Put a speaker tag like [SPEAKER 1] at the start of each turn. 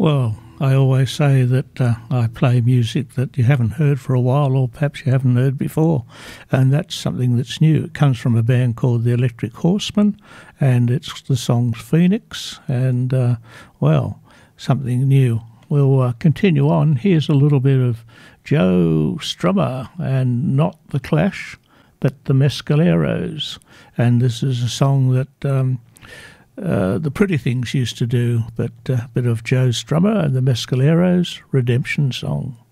[SPEAKER 1] Well, I always say that I play music that you haven't heard for a while, or perhaps you haven't heard before, and that's something that's new. It comes from a band called the Electric Horsemen, and it's the song's Phoenix, and, well, something new. We'll continue on. Here's a little bit of Joe Strummer, and not The Clash, but the Mescaleros, and this is a song that the Pretty Things used to do, but a bit of Joe Strummer and the Mescaleros, Redemption Song.